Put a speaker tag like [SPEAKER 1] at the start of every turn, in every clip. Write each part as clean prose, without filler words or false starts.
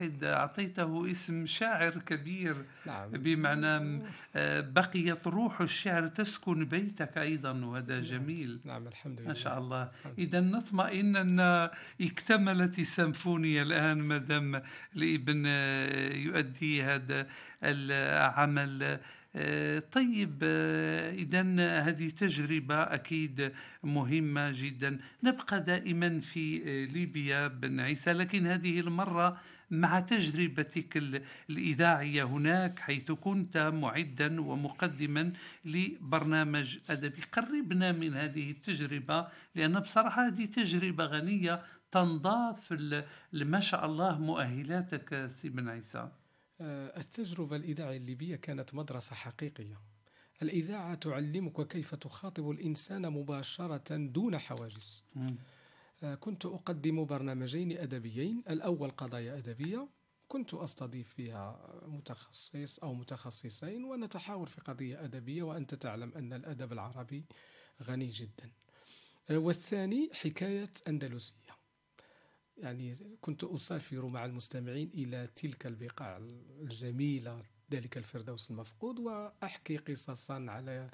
[SPEAKER 1] أعطيته اسم شاعر كبير،
[SPEAKER 2] نعم.
[SPEAKER 1] بمعنى بقيت روح الشعر تسكن بيتك أيضا، وهذا
[SPEAKER 2] نعم.
[SPEAKER 1] جميل.
[SPEAKER 2] نعم، الحمد
[SPEAKER 1] ما شاء
[SPEAKER 2] لله.
[SPEAKER 1] الله.
[SPEAKER 2] الحمد.
[SPEAKER 1] إذا نطمئن أن اكتملت السيمفونية الآن، مدام الابن يؤدي هذا العمل. طيب، إذا هذه تجربة أكيد مهمة جدا. نبقى دائما في ليبيا بن عيسى، لكن هذه المرة مع تجربتك الإذاعية هناك، حيث كنت معدا ومقدما لبرنامج أدبي. قربنا من هذه التجربة، لأن بصراحة هذه تجربة غنية تنضاف ما شاء الله مؤهلاتك سي بن عيسى.
[SPEAKER 2] التجربة الإذاعية الليبية كانت مدرسة حقيقية. الإذاعة تعلمك كيف تخاطب الإنسان مباشرة دون حواجز. كنت أقدم برنامجين أدبيين، الأول قضايا أدبية، كنت أستضيف فيها متخصص أو متخصصين ونتحاور في قضية أدبية، وأنت تعلم أن الأدب العربي غني جدا. والثاني حكاية أندلسية، يعني كنت أسافر مع المستمعين إلى تلك البقاع الجميلة، ذلك الفردوس المفقود، وأحكي قصصا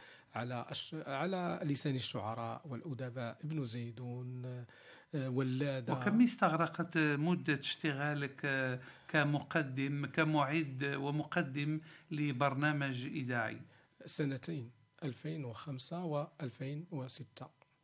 [SPEAKER 2] على لسان الشعراء والأدباء، ابن زيدون، ولادة.
[SPEAKER 1] وكم استغرقت مدة اشتغالك كمعد ومقدم لبرنامج إذاعي؟
[SPEAKER 2] 2 سنين، 2005 و2006.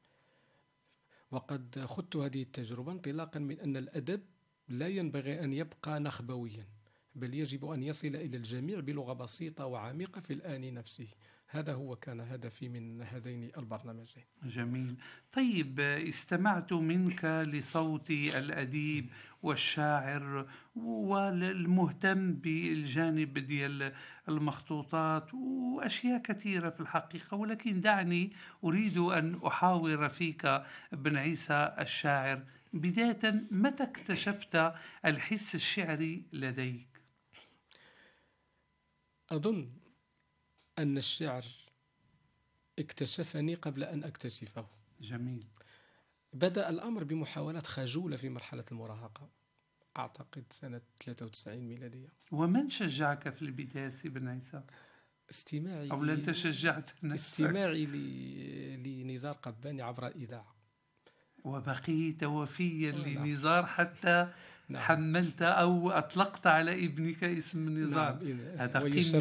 [SPEAKER 2] وقد خضت هذه التجربة انطلاقا من أن الأدب لا ينبغي أن يبقى نخبويا، بل يجب أن يصل إلى الجميع بلغة بسيطة وعميقة في الآن نفسه. هذا هو كان هدفي من هذين البرنامجين.
[SPEAKER 1] جميل. طيب، استمعت منك لصوت الأديب والشاعر والمهتم بالجانب ديال المخطوطات وأشياء كثيرة في الحقيقة، ولكن دعني أريد أن أحاور فيك بن عيسى الشاعر. بداية، متى اكتشفت الحس الشعري لديك؟
[SPEAKER 2] أظن أن الشعر اكتشفني قبل أن أكتشفه.
[SPEAKER 1] جميل.
[SPEAKER 2] بدأ الأمر بمحاولات خجولة في مرحلة المراهقة، أعتقد سنة 93 ميلادية.
[SPEAKER 1] ومن شجعك في البداية سي بن عيسى؟
[SPEAKER 2] استماعي
[SPEAKER 1] أو أنت شجعت نفسك؟
[SPEAKER 2] استماعي لنزار قباني عبر الإذاعة.
[SPEAKER 1] وبقيت وفيا
[SPEAKER 2] نعم.
[SPEAKER 1] لنزار حتى
[SPEAKER 2] نعم.
[SPEAKER 1] حملت أو أطلقت على ابنك اسم نزار.
[SPEAKER 2] نعم.
[SPEAKER 1] هذا قمة